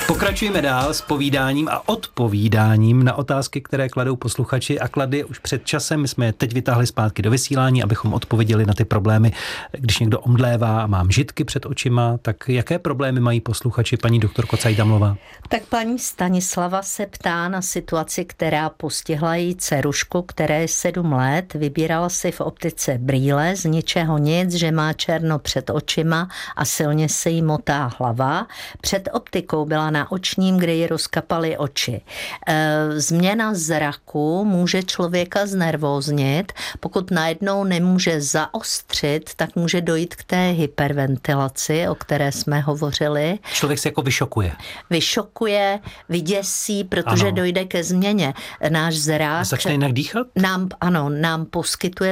Pokračujeme dál s povídáním a odpovídáním na otázky, které kladou posluchači a kladli už před časem. My jsme je teď vytáhli zpátky do vysílání, abychom odpověděli na ty problémy. Když někdo omdlévá a má mžitky před očima, tak jaké problémy mají posluchači, paní doktorko Cajdamlová? Tak paní Stanislava se ptá na situaci, která postihla její dcerušku, které je 7 let. Vybírala si v optice brýle, z ničeho nic, že má černo před očima a silně se jí motá hlava. Před optikou byla na očním, kde ji rozkapaly oči. Změna zraku může člověka znervóznit. Pokud najednou nemůže zaostřit, tak může dojít k té hyperventilaci, o které jsme hovořili. Člověk se jako vyšokuje. Vyšokuje, vyděsí, protože dojde ke změně. Náš zrak... Začne jinak dýchat? Nám poskytuje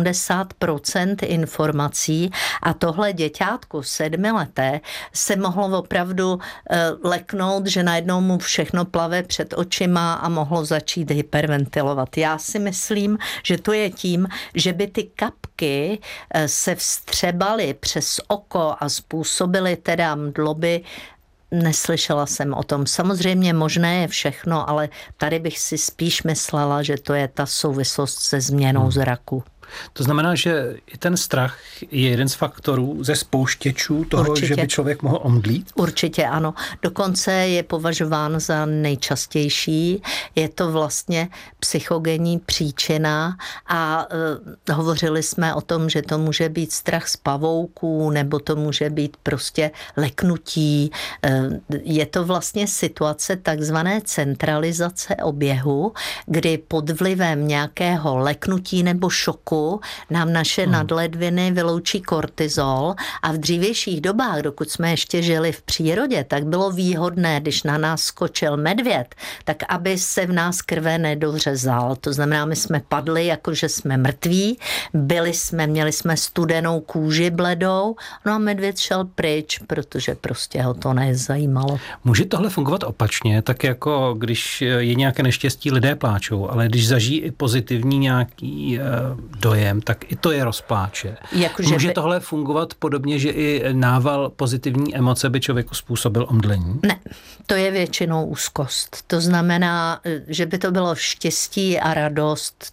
70% informací a tohle děťátko 7leté se mohlo opravdu leknout, že najednou mu všechno plave před očima a mohlo začít hyperventilovat. Já si myslím, že to je tím, že by ty kapky se vstřebaly přes oko a způsobily teda mdloby. Neslyšela jsem o tom. Samozřejmě možné je všechno, ale tady bych si spíš myslela, že to je ta souvislost se změnou zraku. To znamená, že i ten strach je jeden z faktorů, ze spouštěčů toho, určitě, že by člověk mohl omdlít? Určitě ano. Dokonce je považován za nejčastější. Je to vlastně psychogenní příčina a hovořili jsme o tom, že to může být strach z pavouků, nebo to může být prostě leknutí. Je to vlastně situace takzvané centralizace oběhu, kdy pod vlivem nějakého leknutí nebo šoku nám naše nadledviny vyloučí kortizol a v dřívějších dobách, dokud jsme ještě žili v přírodě, tak bylo výhodné, když na nás skočil medvěd, tak aby se v nás krve nedořezal. To znamená, my jsme padli, jakože jsme mrtví, měli jsme studenou kůži bledou, no a medvěd šel pryč, protože prostě ho to nezajímalo. Může tohle fungovat opačně, tak jako když je nějaké neštěstí, lidé pláčou, ale když zažijí i pozitivní nějaký dojem, tak i to je rozpláče. Může tohle fungovat podobně, že i nával pozitivní emoce by člověku způsobil omdlení? Ne, to je většinou úzkost. To znamená, že by to bylo štěstí a radost,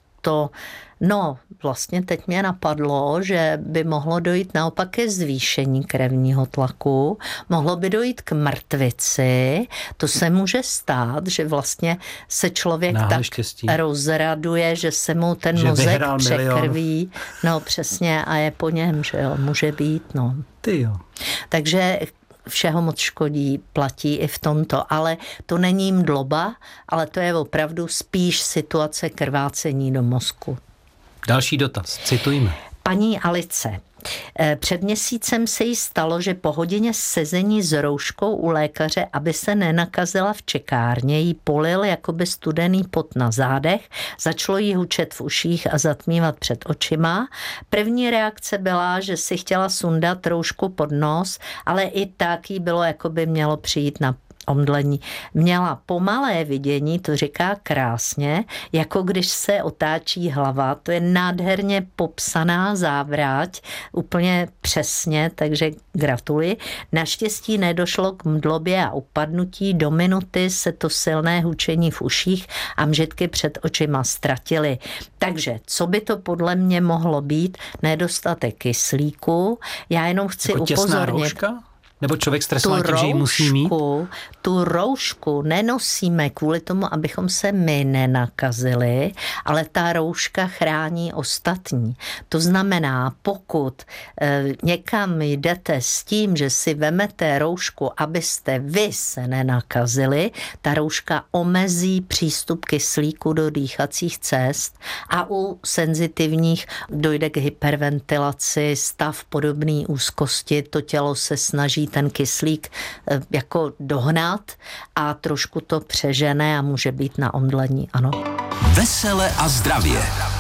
vlastně teď mě napadlo, že by mohlo dojít naopak ke zvýšení krevního tlaku, mohlo by dojít k mrtvici, to se může stát, že vlastně se člověk rozraduje, že se mu ten mozek překrví, přesně a je po něm, že jo, může být, Ty jo. Takže všeho moc škodí, platí i v tomto, ale to není mdloba, ale to je opravdu spíš situace krvácení do mozku. Další dotaz, citujme. Paní Alice. Před měsícem se jí stalo, že po hodině sezení s rouškou u lékaře, aby se nenakazila v čekárně, jí polil jakoby studený pot na zádech, začalo jí hučet v uších a zatmívat před očima. První reakce byla, že si chtěla sundat roušku pod nos, ale i tak jí bylo, jakoby mělo přijít na omdlení. Měla pomalé vidění, to říká krásně, jako když se otáčí hlava. To je nádherně popsaná závrať, úplně přesně, takže gratuluji. Naštěstí nedošlo k mdlobě a upadnutí, do minuty se to silné hučení v uších a mžitky před očima ztratily. Takže, co by to podle mě mohlo být? Nedostatek kyslíku. Já jenom chci jako upozornit. Nebo člověk stresovaný tím, že ji musí mít? Tu roušku nenosíme kvůli tomu, abychom se my nenakazili, ale ta rouška chrání ostatní. To znamená, pokud někam jdete s tím, že si vemete roušku, abyste vy se nenakazili, ta rouška omezí přístup kyslíku do dýchacích cest a u senzitivních dojde k hyperventilaci, stav podobný úzkosti, to tělo se snaží ten kyslík jako dohnat a trošku to přežene a může být na omdlení, ano. Vesele a zdravě.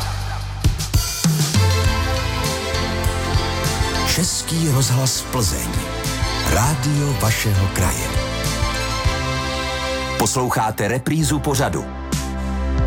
Český rozhlas Plzeň. Rádio vašeho kraje. Posloucháte reprízu pořadu.